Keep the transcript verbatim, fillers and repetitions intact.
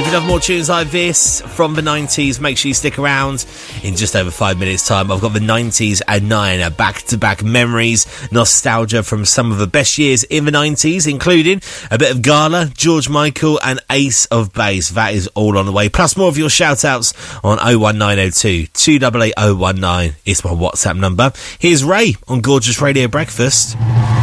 you love more tunes like this from the nineties, make sure you stick around. In just over five minutes time, I've got the nineties and nine back-to-back memories, nostalgia from some of the best years in the nineties, including a bit of Gala, George Michael and Ace of Base. That is all on the way, plus more of your shout-outs on oh one nine oh two, two eight eight oh one nine. It's my WhatsApp number. Here's Ray on Gorgeous Radio Breakfast.